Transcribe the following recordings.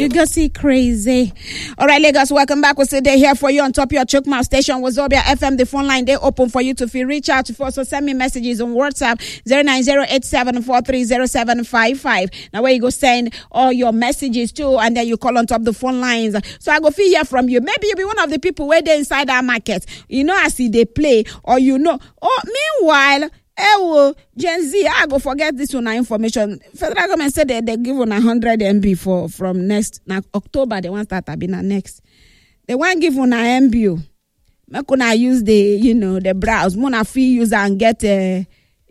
Legacy crazy. All right, Lagos, welcome back. We're still here for you on top of your Chukma station. Wazobia FM, the phone line, they open for you to feel reach out to us. So send me messages on WhatsApp 09087430755. Now where you go send all your messages to, and then you call on top the phone lines. So I go feel hear from you. Maybe you'll be one of the people where they inside our market. You know, I see they play, or you know. Oh, meanwhile, Gen Z, I go forget this one information. Federal government said they give on 100 MB from next October. They want start being next. They want give on a MB. Make una use the the browse. Mona fee user and get a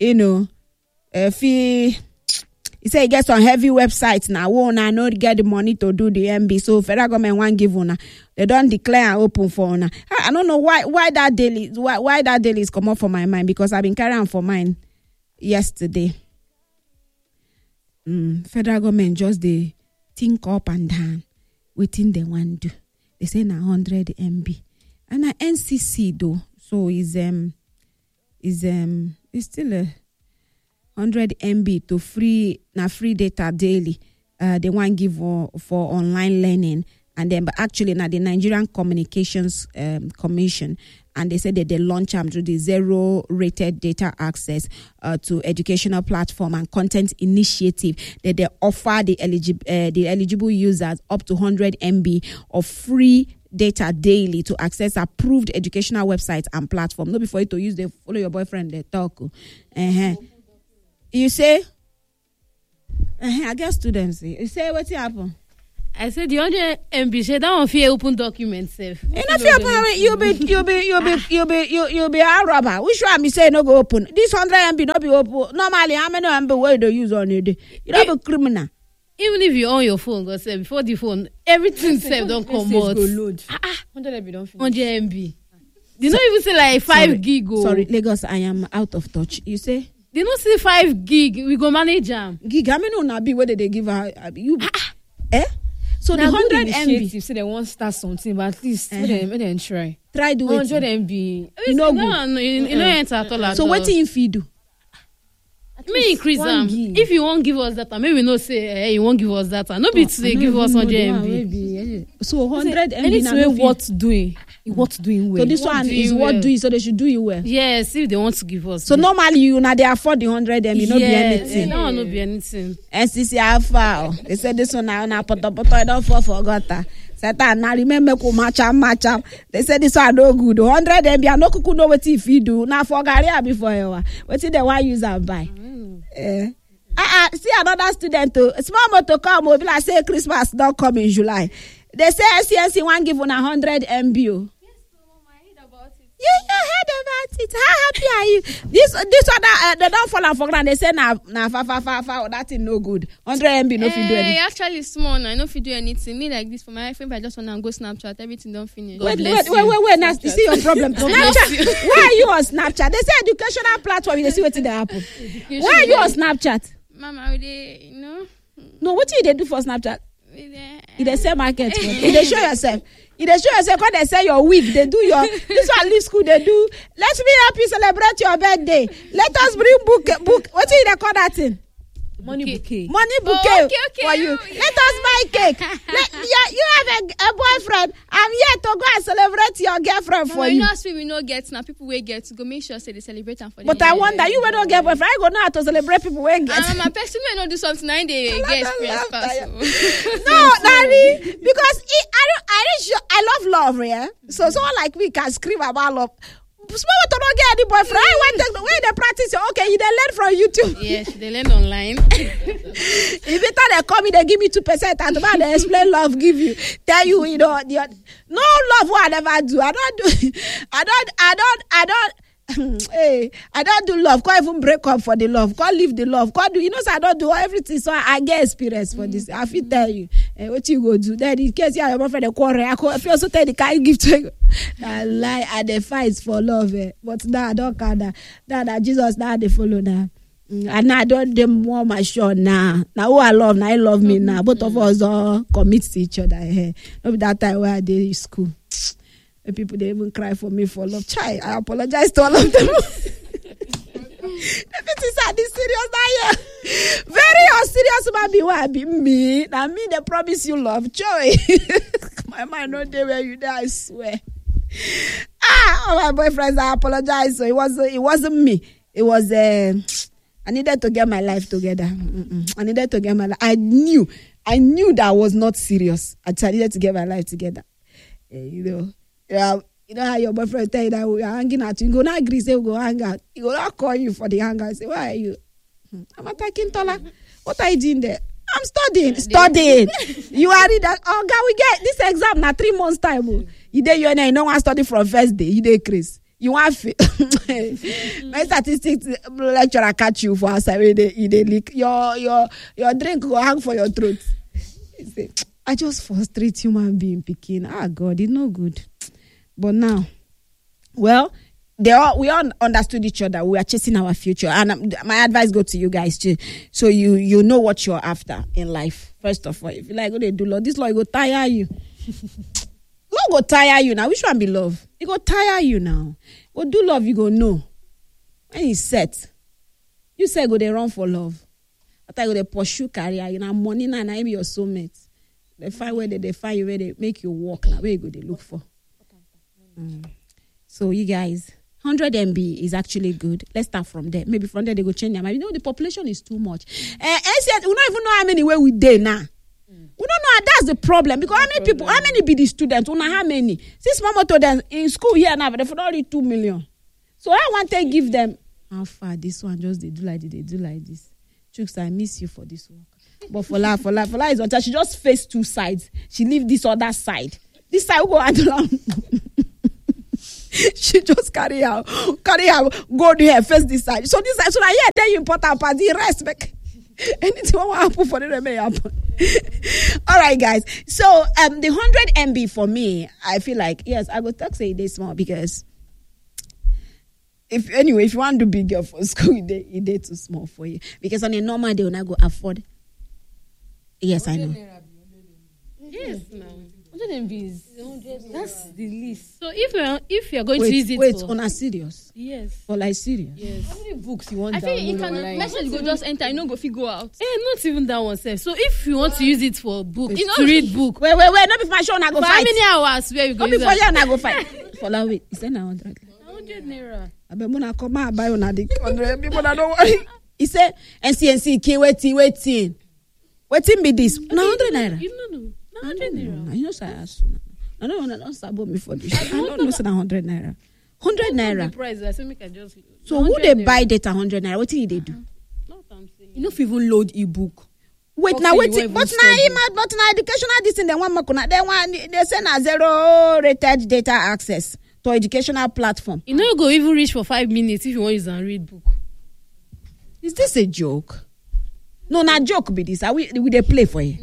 fee. He say he gets on heavy websites now. Won't I not get the money to do the MB? So federal government want give on. They don't declare and open for una. I don't know why that daily is come up for my mind, because I've been carrying for mine yesterday. Federal government just they think up and down within they want do. They say na 100 MB and na NCC though, so is still a 100 MB to free data daily. They want give for online learning. And then, but actually, now the Nigerian Communications Commission, and they said that they launch through the zero-rated data access to educational platform and content initiative, that they offer the eligible users up to 100 MB of free data daily to access approved educational websites and platforms. Not before you to use, they follow your boyfriend, they talk. You say, I guess students say, you say what's happened? I said the 100 MB. Say that one fear open documents. If you'll be a robber. Which one me say no go open? This 100 MB not be open. Normally, how many MB will you use on a day? You don't be criminal. Even if you own your phone, go say before the phone, everything save don't come out. 100 MB don't finish. 100 MB. They don't even say like 5 gig. Sorry, Lagos, I am out of touch. You say? They don't say 5 gig. We go manage them. Gig. How many no be where they give her? You So now the 100 MB. Say they won't start something, but at least let them try. Try do 100 MB. No, enter at all. So what if you do? Me increase them. If you won't give us data, maybe no say hey, you won't give us data. No be today give us 100 MB. So 100 MB now what doing? What doing well? So this one is what doing, so they should do you well. Yes, if they want to give us. So normally you now they afford the 100 MB, no be anything. No, no be anything. NCC Alpha. They said this one now poto I don't forgot that. Satan now remember ko match up. They said this one no good. 100 MB I no kuku know what if you do. Now for Garia before you. What if they want use and buy? See another student too. Small motor come will be like say Christmas don't come in July. They say SCNC one give on 100 MB. You heard about it. How happy are you? This other they don't fall for ground. They say fa that thing no good. 100 MB no fit do anything. Actually small now. I no fit do anything. Me like this for my iPhone. I just wanna go Snapchat. Everything don't finish. Wait. Now you see your problem. Snapchat. Why are you on Snapchat? They say educational platform. You see what they happen. Why are you on Snapchat? Mama, they No, what do they do for Snapchat? They sell market. They show yourself. They show yourself when they sell your wig. They do your this one leave school. They do. Let me help you celebrate your birthday. Let us bring book. What do you call that thing? Money bouquet. Okay. For you. Let us buy cake. You have a boyfriend. I'm here to go and celebrate your girlfriend for you. Mama, we no get now. People will get to go make sure say they celebrate them for but I wonder you will not get boyfriend. I go know how to celebrate people when get. My person will not do something. Now they get experience pass. No, Nari, because I love love, yeah. So someone like me can scream about love. Small to not get any boyfriend. I want the way they practice. Okay, you they learn from YouTube. Yes, they learn online. If they thought they come in, they give me 2%, and the man they explain love, give you, tell you, no love what I never do. I don't. Hey, I don't do love. Can't even break up for the love. Can't leave the love. Can't do. So I don't do everything. So I get experience for this. I feel tell you what you go do. Then in case you have a boyfriend, a quarrel. I also tell the kind gift to you. I lie and the fights for love. But now I don't kind that Jesus now they follow now. And now I don't them more my show now. Now who I love, now I love me now. Both of us all commit to each other. Not that time where I did in school. People they even cry for me for love. I apologize to all of them. This serious now, yeah. Very serious man be what be me. Now me they promise you love, joy. My mind not there where you there, I swear. All my boyfriends, I apologize. So it wasn't me. It was I needed to get my life together. I needed to get my life. I knew that I was not serious. I needed to get my life together. You know how your boyfriend tell you that we are hanging out. You go not agree, say we go hang out. He will not call you for the hangout. Say, why are you? I'm attacking Tola. What are you doing there? I'm studying. You are reading. Oh God, we get this exam now 3 months time. You don't want to study from first day. You dey Chris. You want my statistics lecturer catch you for outside. You dey leak. Your drink will hang for your throat. Say, I just frustrate human being picking. God, it's no good. But now, well, we all understood each other. We are chasing our future, and my advice goes to you guys too. So you know what you're after in life. First of all, if you like, go they do love. This law go tire you. Love go tire you now. Which one be love? It go tire you now. Go do love, you go know. When it's set, you say go they run for love. After you go they pursue career, you know money now, be your soulmate. They find where they find you where they make you walk. Now where you go they look for. So you guys, 100 MB is actually good. Let's start from there. Maybe from there they go change their mind. You know the population is too much. We don't even know how many where we there now. We don't know. That's the problem. Because how many be the students? How many? Since Mama told them in school here now, but they've already 2 million. So I want to give them how far this one just they do like this. Chooks, I miss you for this work. But for life is on time. She just faced two sides. She leave this other side. This side will go handle. She just carry out, go there, face this side. So this side, so now yeah, then you important part, the rest, make anything will happen for the may happen. All right, guys. So the 100 MB for me, I feel like yes, I go talk say it is small because if you want to be girl for school, it is too small for you because on a normal day, when I go afford. Yes, I know. Yes, ma'am. 100 MB that's the least. So if you're going to use it for on a serious. Yes. For like serious. Yes. How many books you want I think you download can online? message go just enter. You know, go go out. Not even that one, sir. So if you want to use it for book, to read book. Wait. Not before show I go For fight. how many hours where you go? Not before you I go fight. For like wait, is that 100? 100 naira. I bet when I come out buy on the 100 people that don't worry. He said NCNC waiting. Waiting be this. Now 100 naira. You know. 100 naira. You know say I ask. I don't want to start me for this. I don't know say 100 naira. 100 naira. The price I say make I just. So who they buy data 100 naira? What do they do? Not what I'm saying. You know if you even load ebook. Wait Okay, now, you wait. won't But even now, educational this thing. They say na 0 rated data access to educational platform. You know you go even reach for 5 minutes if you want to use and read book. Is this a joke? No, not joke. Be this? Are we they play for you?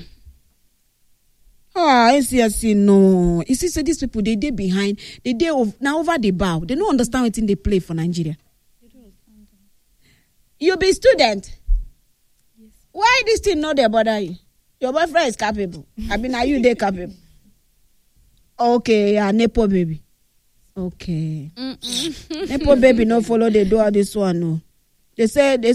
NCSC no. You see, so these people they behind. They now over the bow. They don't understand what they play for Nigeria. You be student. Yes. Why this thing not they bother you? Your boyfriend is capable. I mean, are you they capable? Okay, yeah, Nepo baby. Okay. Nepo baby no follow they do all this one no. They say